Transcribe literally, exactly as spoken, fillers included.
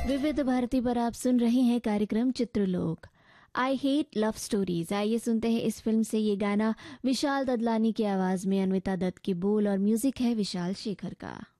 विविध भारती पर आप सुन रहे हैं कार्यक्रम चित्रलोक। I hate love stories. आइए सुनते हैं इस फिल्म से ये गाना विशाल ददलानी की आवाज में, अन्विता दत्त के बोल और म्यूजिक है विशाल शेखर का।